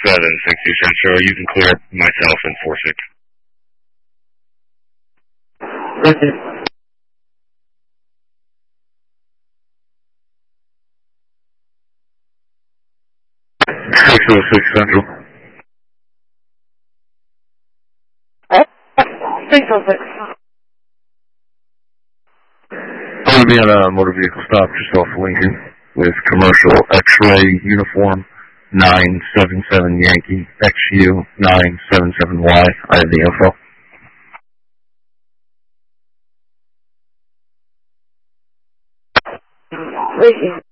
Central. You can clear myself in 4-6. Roger. 606 Central. 606. I'm going to be on a motor vehicle stop just off Lincoln with commercial X-ray uniform 977 Yankee XU 977Y. I have the info. Wait.